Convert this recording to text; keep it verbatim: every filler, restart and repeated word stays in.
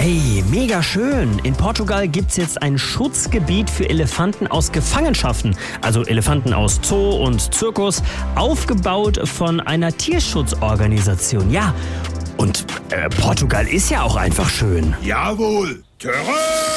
Hey, mega schön. In Portugal gibt's jetzt ein Schutzgebiet für Elefanten aus Gefangenschaften. Also Elefanten aus Zoo und Zirkus, aufgebaut von einer Tierschutzorganisation. Ja, und äh, Portugal ist ja auch einfach schön. Jawohl. Terrain!